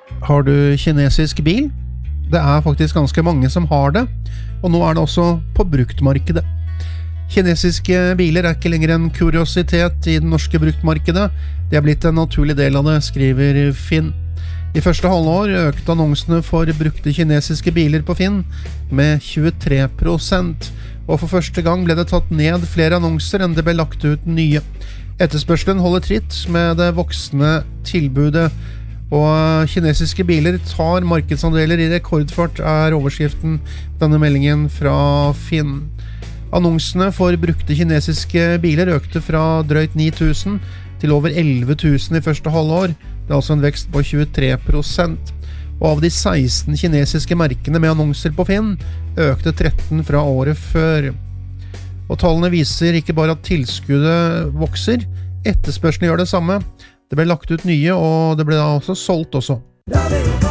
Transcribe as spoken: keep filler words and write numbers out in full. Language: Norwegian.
Har du kinesisk bil? Det er faktisk ganske mange som har det, og nå er det også på bruktmarkedet. Kinesiske biler er ikke lenger en kuriositet i det norske bruktmarkedet, det er blitt en naturlig del av det, skriver Finn. I første halvår økte annonsene for brukte kinesiske biler på Finn med tjuetre prosent, og for første gang ble det tatt ned flere annonser enn det ble lagt ut nye. Etterspørselen holder tritt med det voksende tilbudet, og kinesiske biler tar markedsandeler i rekordfart, er overskriften på denne meldingen fra Finn. Annonsene for brukte kinesiske biler økte fra drøyt ni tusen til over elleve tusen i første halvår. Det er altså en vekst på tjuetre prosent. Og av de seksten kinesiske merkene med annonser på Finn, økte tretten fra året før. Og tallene viser ikke bare at tilskuddet vokser, etterspørselen gjør det samme. Det ble lagt ut nye, og det ble da også solgt også.